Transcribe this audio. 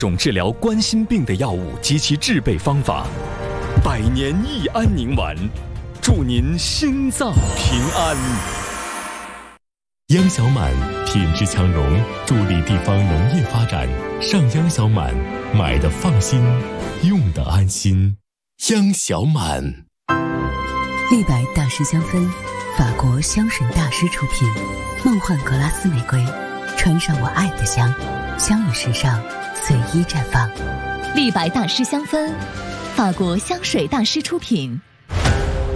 种治疗冠心病的药物及其制备方法。百年益安宁丸，祝您心脏平安。 央小满品质强融，助力地方农业发展。上央小满，买的放心，用的安心。央小满。 立白大师香氛，法国香水大师出品，梦幻格拉斯玫瑰，穿上我爱的香，香与时尚随意绽放。 立白大师香氛，法国香水大师出品。